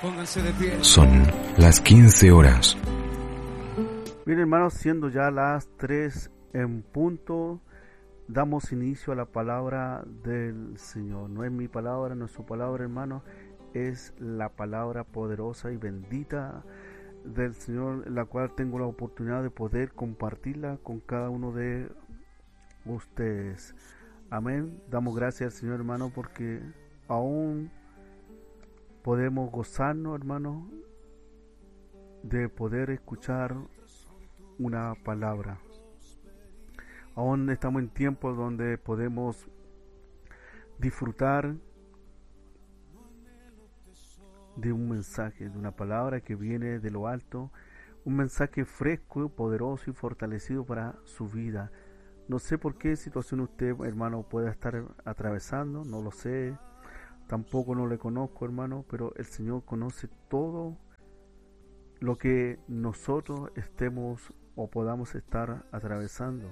Pónganse de pie. Son las 15 horas. Bien, hermanos, siendo ya las 3 en punto, damos inicio a la palabra del Señor. No es mi palabra, no es su palabra, hermano, es la palabra poderosa y bendita del Señor, la cual tengo la oportunidad de poder compartirla con cada uno de ustedes. Amén. Damos gracias al Señor, hermano, porque aún podemos gozarnos, hermano, de poder escuchar una palabra. Aún estamos en tiempos donde podemos disfrutar de un mensaje, de una palabra que viene de lo alto, un mensaje fresco, poderoso y fortalecido para su vida. No sé por qué situación usted, hermano, pueda estar atravesando, no lo sé, tampoco no le conozco, hermano, pero el Señor conoce todo lo que nosotros estemos o podamos estar atravesando.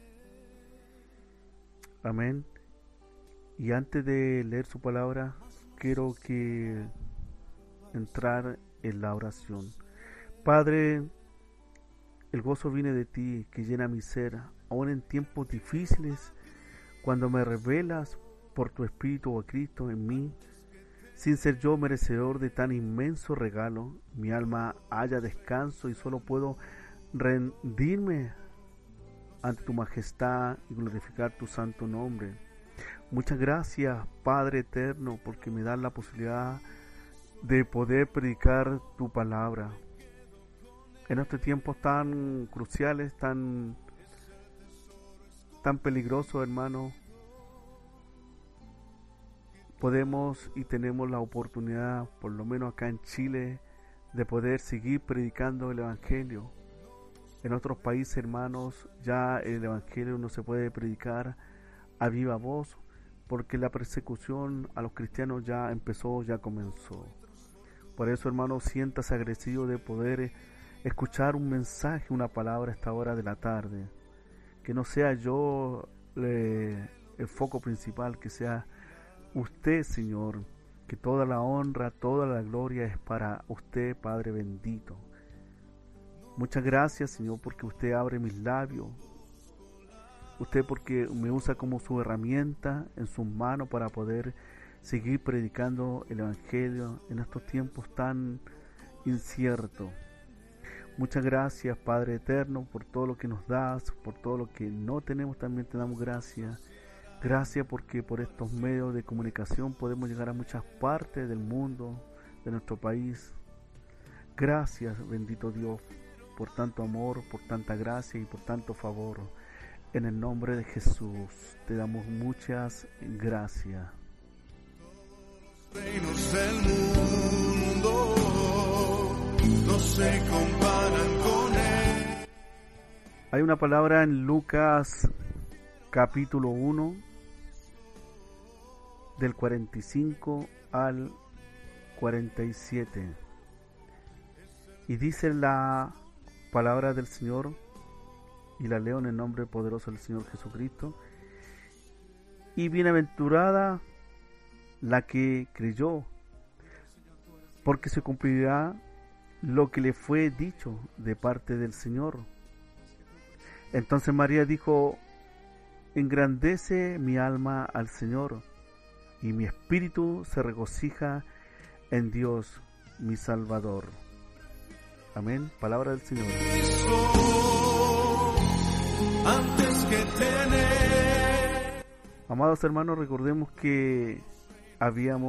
Amén. Y antes de leer su palabra, quiero que entrar en la oración. Padre, el gozo viene de ti, que llena mi ser, aún en tiempos difíciles, cuando me revelas por tu Espíritu a Cristo en mí, sin ser yo merecedor de tan inmenso regalo, mi alma halla descanso y solo puedo rendirme ante tu majestad y glorificar tu santo nombre. Muchas gracias, Padre eterno, porque me das la posibilidad de poder predicar tu palabra. En estos tiempos tan cruciales, tan peligrosos, hermano, podemos y tenemos la oportunidad, por lo menos acá en Chile, de poder seguir predicando el Evangelio. En otros países, hermanos, ya el Evangelio no se puede predicar a viva voz, porque la persecución a los cristianos ya empezó, ya comenzó. Por eso, hermanos, siéntase agradecido de poder escuchar un mensaje, una palabra a esta hora de la tarde. Que no sea yo el foco principal, que sea usted, Señor, que toda la honra, toda la gloria es para usted, Padre bendito. Muchas gracias, Señor, porque usted abre mis labios. Usted porque me usa como su herramienta en sus manos para poder seguir predicando el Evangelio en estos tiempos tan inciertos. Muchas gracias, Padre eterno, por todo lo que nos das, por todo lo que no tenemos, también te damos gracias. Gracias porque por estos medios de comunicación podemos llegar a muchas partes del mundo, de nuestro país. Gracias, bendito Dios, por tanto amor, por tanta gracia y por tanto favor. En el nombre de Jesús te damos muchas gracias. Reinos del mundo no se comparan con él. Hay una palabra en Lucas capítulo 1 del 45 al 47 y dice la palabra del Señor, y la leo en el nombre poderoso del Señor Jesucristo. Y bienaventurada la que creyó, porque se cumplirá lo que le fue dicho de parte del Señor. Entonces María dijo: engrandece mi alma al Señor, y mi espíritu se regocija en Dios mi Salvador. Amén. Palabra del Señor. Antes que tener. Amados hermanos, recordemos que habíamos